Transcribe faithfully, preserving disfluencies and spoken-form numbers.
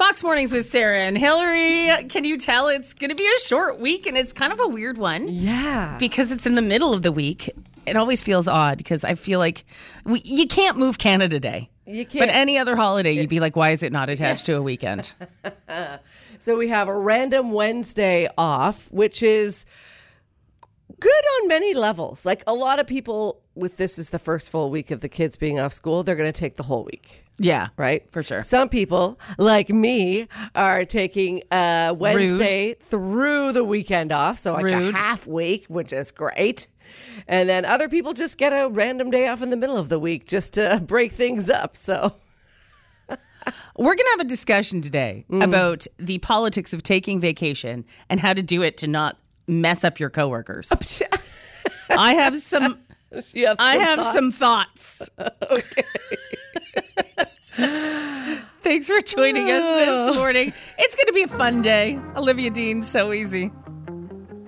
Fox Mornings with Sarah and Hillary. Can you tell it's going to be a short week, and it's kind of a weird one? Yeah. Because it's in the middle of the week. It always feels odd because I feel like we, you can't move Canada Day. You can't. But any other holiday, you'd be like, why is it not attached to a weekend? So we have a random Wednesday off, which is good on many levels. Like a lot of people, with this is the first full week of the kids being off school, they're going to take the whole week. Yeah, right? For sure. Some people, like me, are taking uh, Wednesday Rude. through the weekend off. So like Rude. a half week, which is great. And then other people just get a random day off in the middle of the week just to break things up. So we're going to have a discussion today mm. about the politics of taking vacation and how to do it to not mess up your coworkers. I have some... You have some I have thoughts? some thoughts. Okay. Thanks for joining us this morning. It's going to be a fun day. Olivia Dean, So Easy.